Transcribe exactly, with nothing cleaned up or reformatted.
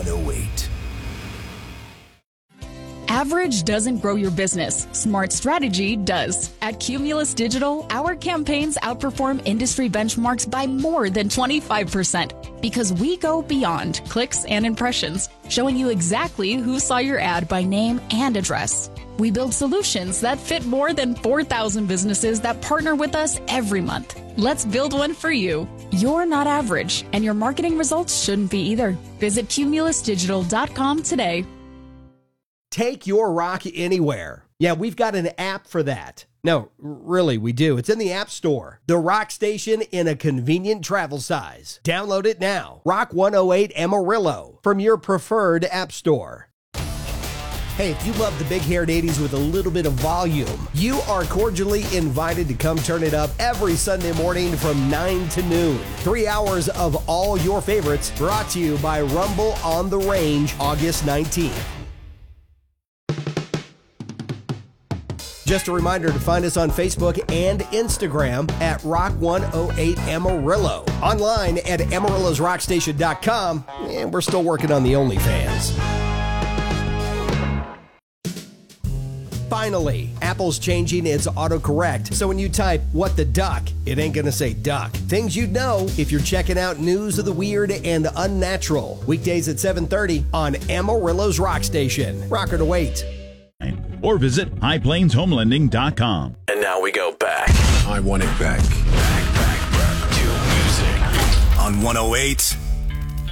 one oh eight. Average doesn't grow your business. Smart strategy does. At Cumulus Digital, our campaigns outperform industry benchmarks by more than twenty-five percent because we go beyond clicks and impressions, showing you exactly who saw your ad by name and address. We build solutions that fit more than four thousand businesses that partner with us every month. Let's build one for you. You're not average, and your marketing results shouldn't be either. Visit cumulus digital dot com today. Take your rock anywhere. Yeah, we've got an app for that. No, really, we do. It's in the App Store. The Rock Station in a convenient travel size. Download it now. Rock one oh eight Amarillo from your preferred app store. Hey, if you love the big-haired eighties with a little bit of volume, you are cordially invited to come turn it up every Sunday morning from nine to noon. Three hours of all your favorites brought to you by Rumble on the Range, August nineteenth. Just a reminder to find us on Facebook and Instagram at Rock one oh eight Amarillo. Online at amarillos rock station dot com, and we're still working on the OnlyFans. Finally, Apple's changing its autocorrect, so when you type, "what the duck," it ain't gonna say duck. Things you'd know if you're checking out news of the weird and unnatural. Weekdays at seven thirty on Amarillo's Rock Station. Rock or to wait. Or visit high plains home lending dot com. And now we go back. I want it back. Back, back, back to music. On one oh eight